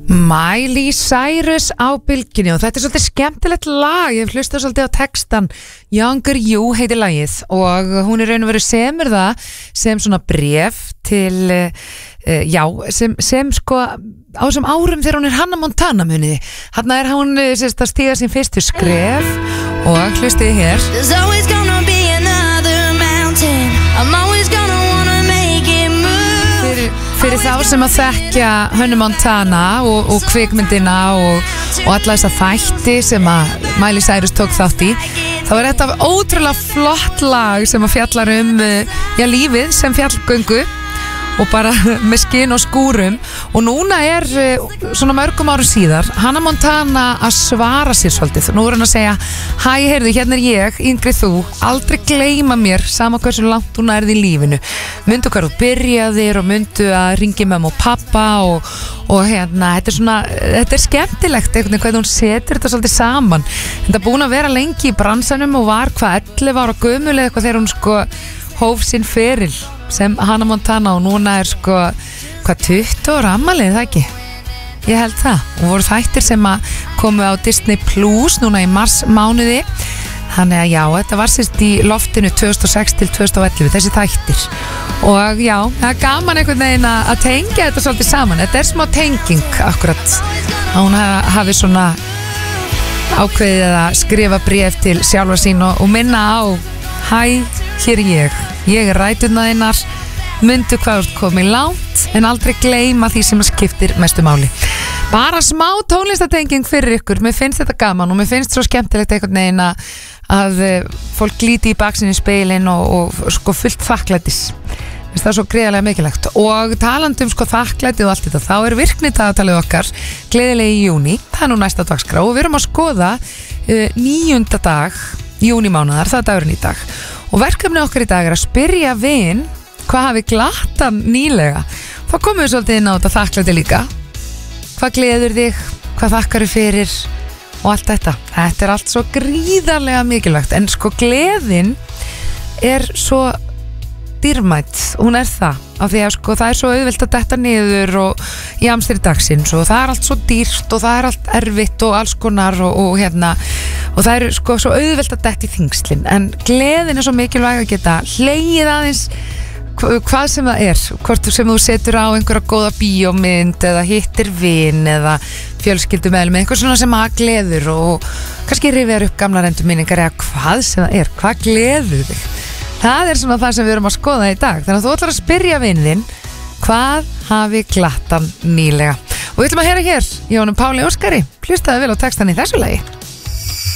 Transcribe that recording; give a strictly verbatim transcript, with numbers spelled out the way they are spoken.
Miley Cyrus á bylgjunni og þetta er svolítið skemmtilegt lag, ég hlusta svolítið á textan. Younger You heitir lagið og hún er raun og veru semur það sem svona bréf til uh, já, sem, sem sko á þessum árum þegar hún er Hannah Montana muniði. Þarna er hún sérst að stíga sín fyrstu skref og hlustiði hér. There's always gonna be another mountain, I'm always gonna wanna make it move. Fyrir, fyrir þá sem að þekkja Hannah Montana og, og kvikmyndina og, og alla þessa þætti sem að Miley Cyrus tók þátt í, þá er þetta ótrúlega flott lag sem að fjallar um já, lífið sem fjallgöngu og bara með skinn og skúrum og núna er svona mörgum árum síðar Hannah Montana að svara sér svolítið. Nú er hann að segja hæ, heyrðu, hérna er ég, yngri þú, aldrei gleyma mér sama hversu langt þú nærði í lífinu, myndu hvað þú byrjaðir og myndu að ringi mömmu og pappa og, og hérna, þetta er svona þetta er skemmtilegt einhvern veginn hvernig hún setur þetta svolítið saman. Þetta er búin að vera lengi í bransanum og var hvað ellefu ára gömul eða eitthvað þegar hún sko hóf sinn feril sem Hannah Montana og núna er sko hvað tuttugu ára afmælið, það ekki? Ég held það, og voru þættir sem að komu á Disney Plus núna í mars mánuði, þannig að já, þetta var sérst í loftinu tvö þúsund og sex til tvö þúsund og ellefu, þessi þættir og já, það er gaman einhvern veginn að tengja þetta svolítið saman, þetta er smá tenging akkurat, að hún hafi svona ákveðið að skrifa bréf til sjálfa sín og, og minna á hæ, hér er ég ég er ræturna þinnar, myndu hvað þú ert komið langt en aldrei gleyma því sem skiptir mestu máli. Bara smá tónlistatenging fyrir ykkur, mér finnst þetta gaman og mér finnst svo skemmtilegt einhvern veginn að, að fólk líti í baksinni speilin og, og sko fullt þakklætis, það er svo greiðarlega mikilvægt. Og talandi um sko þakklæti og allt þetta, þá er virknidagatalið okkar gleðilegi í júní, það er nú næsta dagskrá og við erum að skoða uh, níunda dag júnímánaðar, það er dagurinn í dag og verkefni okkar í dag er að spyrja vin hvað hafi glatt hann nýlega. Þá komum við svolítið inn á þetta þakklæti líka, hvað gleður þig, hvað þakkar þið fyrir og allt þetta. Þetta er allt svo gríðarlega mikilvægt en sko gleðin er svo dýrmætt, hún er það af því að sko það er svo auðvelt að detta niður og í amstri dagsins og það er allt svo dýrt og það er allt erfitt og alls konar og, og hérna og það er sko svo auðvelt að detta í þingslin en gleðin er svo mikilvæg að geta hlegið aðeins hvað sem það er, hvort sem þú setur á einhverja góða bíómynd eða hittir vin eða fjölskyldumeðlum með eitthvað svona sem að gleður og kannski rifjar upp gamlar endurminningar eða hvað sem það er, hvað gleður þig. Það er svona það sem við erum að skoða í dag. Þannig að þú ætlar að spyrja vininn þinn hvað hafi glatt hann nýlega. Og við ætlum að heyra hér í honum Páli Óskari. Hlustaðu vel á textan í þessu lagi.